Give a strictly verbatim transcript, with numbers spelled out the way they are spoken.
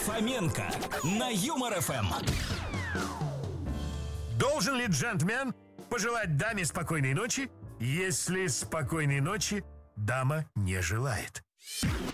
Фоменко на Юмор ФМ. Должен ли джентльмен пожелать даме спокойной ночи, если спокойной ночи дама не желает?